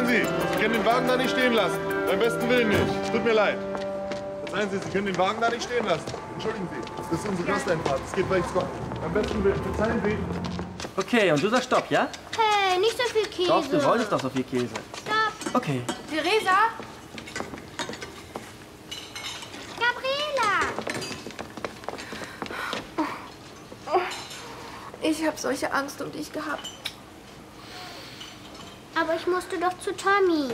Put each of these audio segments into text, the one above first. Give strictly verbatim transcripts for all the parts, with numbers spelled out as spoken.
Sie, Sie können den Wagen da nicht stehen lassen. Beim besten Willen nicht. Tut mir leid. Verzeihen Sie, Sie können den Wagen da nicht stehen lassen. Entschuldigen Sie, das ist unsere Gasteinfahrt. Es geht rechts vor. Beim besten Willen. Verzeihen Sie. Okay, und du sagst Stopp, ja? Hey, nicht so viel Käse. Doch, du wolltest doch so viel Käse. Stopp. Okay. Theresa? Gabriela! Ich habe solche Angst um dich gehabt. Aber ich musste doch zu Tommy.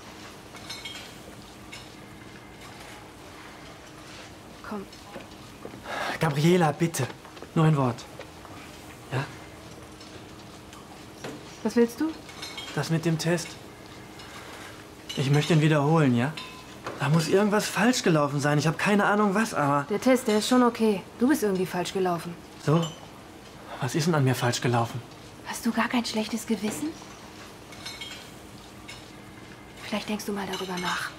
Komm. Gabriela, bitte. Nur ein Wort. Ja? Was willst du? Das mit dem Test. Ich möchte ihn wiederholen, ja? Da muss irgendwas falsch gelaufen sein. Ich habe keine Ahnung was, aber... Der Test, der ist schon okay. Du bist irgendwie falsch gelaufen. So? Was ist denn an mir falsch gelaufen? Hast du gar kein schlechtes Gewissen? Vielleicht denkst du mal darüber nach.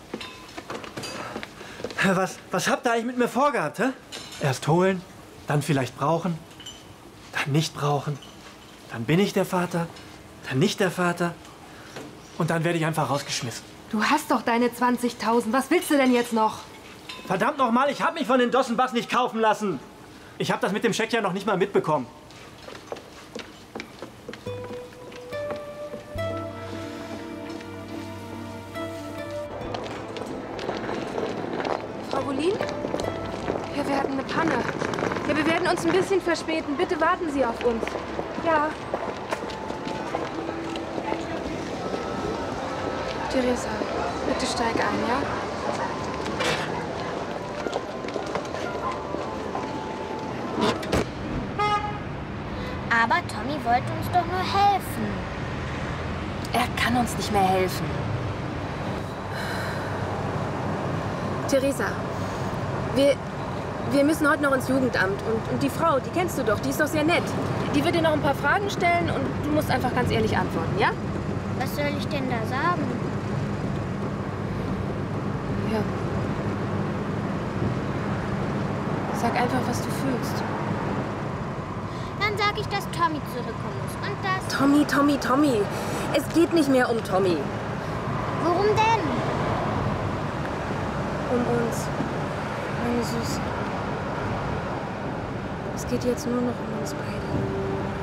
Was, was habt ihr eigentlich mit mir vorgehabt, hä? Erst holen, dann vielleicht brauchen, dann nicht brauchen. Dann bin ich der Vater, dann nicht der Vater. Und dann werde ich einfach rausgeschmissen. Du hast doch deine zwanzigtausend. Was willst du denn jetzt noch? Verdammt nochmal, ich habe mich von den Dossenbass nicht kaufen lassen. Ich habe das mit dem Scheck ja noch nicht mal mitbekommen. Frau Bolin? Ja, wir hatten eine Panne. Ja, wir werden uns ein bisschen verspäten. Bitte warten Sie auf uns. Ja. Theresa, bitte steig ein, ja? Aber Tommy wollte uns doch nur helfen. Er kann uns nicht mehr helfen. Theresa, wir, wir müssen heute noch ins Jugendamt. Und, und die Frau, die kennst du doch, die ist doch sehr nett. Die wird dir noch ein paar Fragen stellen und du musst einfach ganz ehrlich antworten, ja? Was soll ich denn da sagen? Ja. Sag einfach, was du fühlst. Dann sag ich, dass Tommy zurückkommen muss. Und das... Tommy, Tommy, Tommy. Es geht nicht mehr um Tommy. Worum denn? Um uns. Meine Süße. Es geht jetzt nur noch um uns beide.